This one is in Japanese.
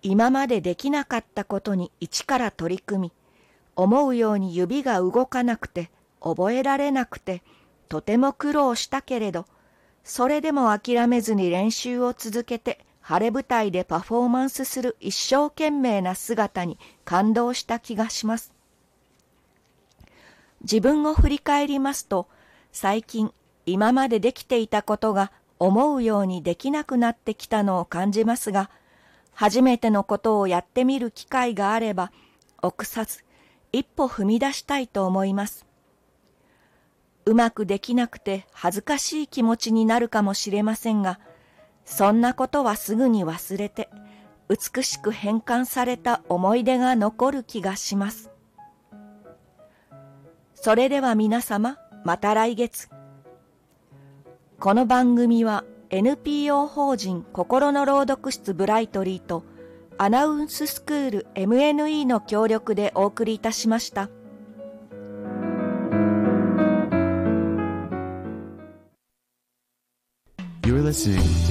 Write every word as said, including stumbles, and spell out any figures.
今までできなかったことに一から取り組み、思うように指が動かなくて、覚えられなくて、とても苦労したけれど、それでも諦めずに練習を続けて、晴れ舞台でパフォーマンスする一生懸命な姿に感動した気がします。自分を振り返りますと、最近今までできていたことが思うようにできなくなってきたのを感じますが、初めてのことをやってみる機会があれば、臆さず一歩踏み出したいと思います。うまくできなくて恥ずかしい気持ちになるかもしれませんが、そんなことはすぐに忘れて、美しく変換された思い出が残る気がします。それでは皆様、また来月。この番組は エヌピーオー 法人心の朗読室ブライトリーとアナウンススクール エムエヌイー の協力でお送りいたしました。 You're listening